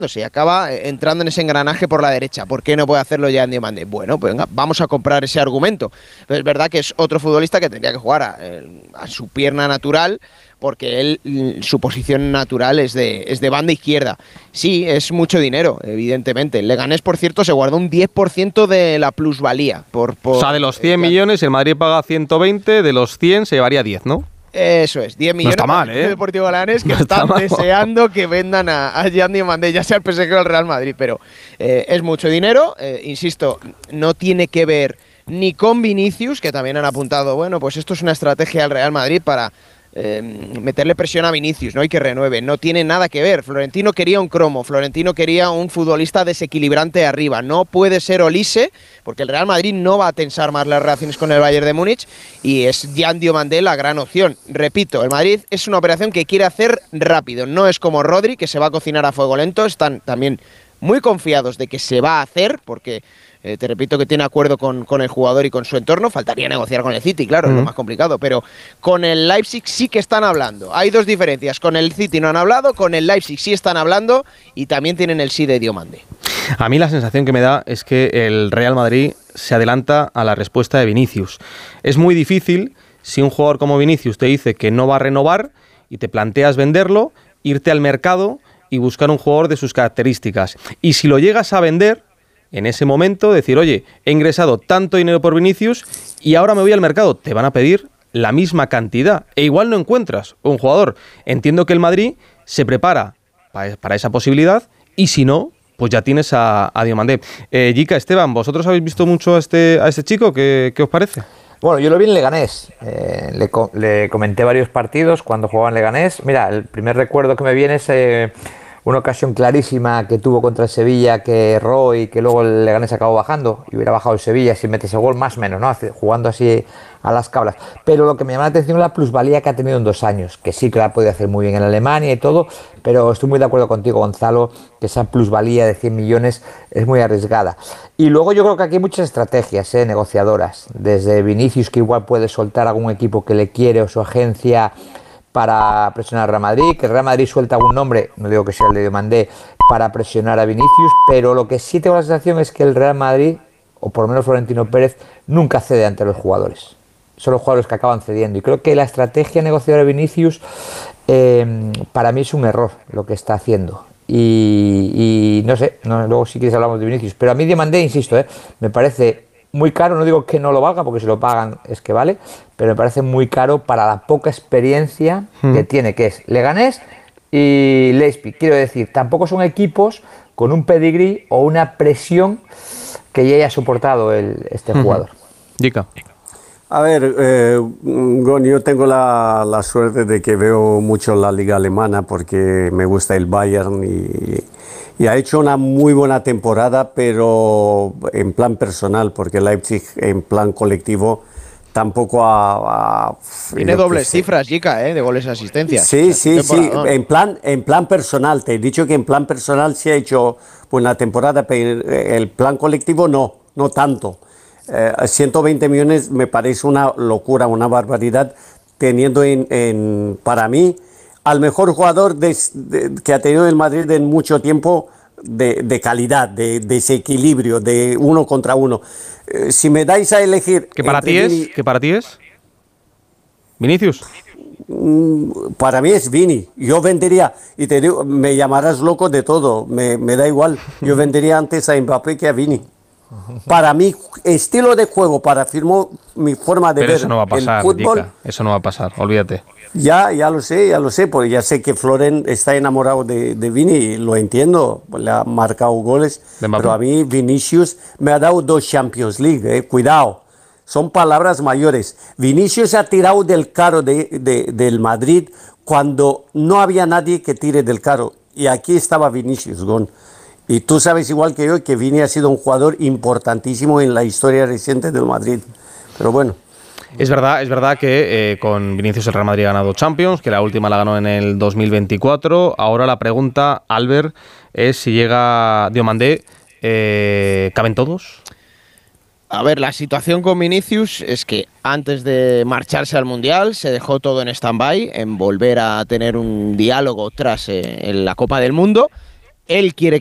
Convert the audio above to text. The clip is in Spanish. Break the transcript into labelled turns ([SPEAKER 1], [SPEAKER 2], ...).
[SPEAKER 1] y acaba entrando en ese engranaje por la derecha. ¿Por qué no puede hacerlo ya en Diomandé? Bueno, pues venga, vamos a comprar ese argumento. Pero es verdad que es otro futbolista que tendría que jugar a su pierna natural, porque él, su posición natural es de banda izquierda. Sí, es mucho dinero, evidentemente. El Leganés, por cierto, se guardó un 10% de la plusvalía.
[SPEAKER 2] O sea, de los 100 millones, el Madrid paga 120, de los 100 se llevaría 10, ¿no?
[SPEAKER 1] Eso es, 10 millones.
[SPEAKER 2] No está mal,
[SPEAKER 1] el Deportivo Leganés, que no están deseando que vendan a Jan Diomandé, ya sea el PSG o el Real Madrid, pero es mucho dinero. Insisto, no tiene que ver ni con Vinicius, que también han apuntado, bueno, pues esto es una estrategia del Real Madrid para meterle presión a Vinicius, ¿no? Y que renueve. No tiene nada que ver. Florentino quería un cromo, Florentino quería un futbolista desequilibrante arriba. No puede ser Olise, porque el Real Madrid no va a tensar más las relaciones con el Bayern de Múnich, y es Jan Diomandé la gran opción. Repito, el Madrid es una operación que quiere hacer rápido. No es como Rodri, que se va a cocinar a fuego lento. Están también muy confiados de que se va a hacer, porque te repito que tiene acuerdo con el jugador y con su entorno. Faltaría negociar con el City, claro, es lo más complicado, pero con el Leipzig sí que están hablando. Hay dos diferencias, con el City no han hablado, con el Leipzig sí están hablando, y también tienen el sí de Diomandé.
[SPEAKER 2] A mí la sensación que me da es que el Real Madrid se adelanta a la respuesta de Vinicius. Es muy difícil si un jugador como Vinicius te dice que no va a renovar y te planteas venderlo, irte al mercado y buscar un jugador de sus características. Y si lo llegas a vender, en ese momento decir, oye, he ingresado tanto dinero por Vinicius y ahora me voy al mercado, te van a pedir la misma cantidad e igual no encuentras un jugador. Entiendo que el Madrid se prepara para esa posibilidad, y si no, pues ya tienes a Diomandé. Jica, Esteban, ¿vosotros habéis visto mucho a este chico? ¿Qué os parece?
[SPEAKER 3] Bueno, yo lo vi en Leganés. Le comenté varios partidos cuando jugaba en Leganés. Mira, el primer recuerdo que me viene es una ocasión clarísima que tuvo contra el Sevilla, que erró y que luego el Leganés acabó bajando, y hubiera bajado el Sevilla si mete ese gol, más o menos, ¿no? Jugando así a las cablas. Pero lo que me llama la atención es la plusvalía que ha tenido en 2 años, que sí que la ha podido hacer muy bien en Alemania y todo, pero estoy muy de acuerdo contigo, Gonzalo, que esa plusvalía de 100 millones es muy arriesgada. Y luego yo creo que aquí hay muchas estrategias negociadoras, desde Vinicius, que igual puede soltar a algún equipo que le quiere, o su agencia, para presionar al Real Madrid, que el Real Madrid suelta algún nombre, no digo que sea el de Diomandé, para presionar a Vinicius, pero lo que sí tengo la sensación es que el Real Madrid, o por lo menos Florentino Pérez, nunca cede ante los jugadores. Son los jugadores que acaban cediendo, y creo que la estrategia negociadora de Vinicius para mí es un error lo que está haciendo. Y no sé, luego si quieres hablamos de Vinicius, pero a mí Diomandé, insisto, me parece muy caro. No digo que no lo valga, porque si lo pagan es que vale, pero me parece muy caro para la poca experiencia que tiene, que es Leganés y Leipzig. Quiero decir, tampoco son equipos con un pedigrí o una presión que ya haya soportado este jugador.
[SPEAKER 2] Jica.
[SPEAKER 4] A ver, yo tengo la suerte de que veo mucho la liga alemana, porque me gusta el Bayern y ha hecho una muy buena temporada, pero en plan personal, porque Leipzig en plan colectivo tampoco
[SPEAKER 1] tiene dobles cifras, Jica, de goles y asistencias.
[SPEAKER 4] Sí, en plan personal, te he dicho que en plan personal sí ha hecho buena temporada, pero el plan colectivo no tanto. 120 millones me parece una locura, una barbaridad, teniendo para mí al mejor jugador que ha tenido el Madrid en mucho tiempo, de calidad, de desequilibrio, de uno contra uno. Si me dais a elegir...
[SPEAKER 2] ¿Qué para ti es? ¿Vinicius?
[SPEAKER 4] Para mí es Vini. Yo vendería, y te digo, me llamarás loco de todo, me da igual. Yo vendería antes a Mbappé que a Vini. Para mi estilo de juego, para mi forma de ver
[SPEAKER 2] eso no va a pasar,
[SPEAKER 4] el fútbol...
[SPEAKER 2] Jica, eso no va a pasar, olvídate.
[SPEAKER 4] Ya lo sé, porque ya sé que Floren está enamorado de Vini, lo entiendo, le ha marcado goles, pero a mí Vinicius me ha dado 2 Champions League, cuidado, son palabras mayores. Vinicius ha tirado del carro del Madrid cuando no había nadie que tire del carro, y aquí estaba Vinicius, Gon. Y tú sabes igual que yo que Vini ha sido un jugador importantísimo en la historia reciente del Madrid, pero bueno.
[SPEAKER 2] Es verdad que con Vinicius el Real Madrid ha ganado Champions, que la última la ganó en el 2024. Ahora la pregunta, Albert, es si llega Diomandé, ¿caben todos?
[SPEAKER 1] A ver, la situación con Vinicius es que antes de marcharse al Mundial se dejó todo en stand-by, en volver a tener un diálogo tras en la Copa del Mundo. él quiere